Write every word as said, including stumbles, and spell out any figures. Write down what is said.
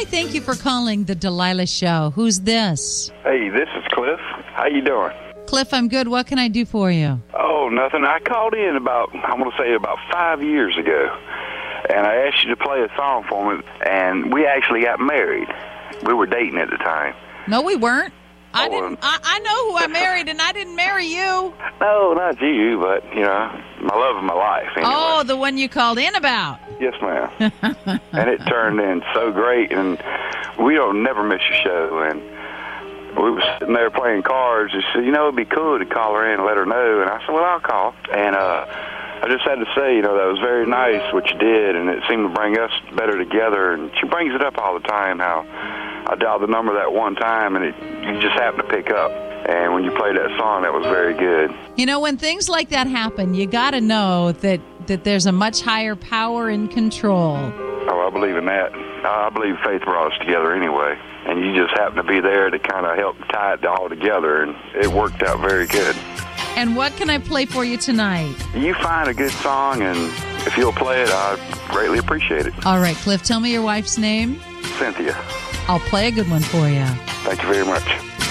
thank you for calling the Delilah Show. Who's this? Hey, this is Cliff. How you doing? Cliff, I'm good. What can I do for you? Oh, nothing. I called in about, I'm going to say about five years ago, and I asked you to play a song for me, and we actually got married. We were dating at the time. No, we weren't. I Oh, didn't. I, I know who I married, and I didn't marry you. No, not you, but, you know, my love of my life. Anyway. Oh, the one you called in about. Yes, ma'am. And it turned in so great, and we don't never miss a show, and we were sitting there playing cards. She said, you know, it'd be cool to call her in and let her know. And I said, well, I'll call. And uh, I just had to say, you know, that was very nice what you did, and it seemed to bring us better together. And she brings it up all the time, how I dialed the number that one time, and it, you just happened to pick up. And when you played that song, that was very good. You know, when things like that happen, you got to know that, that there's a much higher power in control. Oh, I believe in that. I believe faith brought us together anyway. And you just happened to be there to kind of help tie it all together, and it worked out very good. And what can I play for you tonight? You find a good song, and if you'll play it, I'd greatly appreciate it. All right, Cliff, tell me your wife's name. Cynthia. I'll play a good one for you. Thank you very much.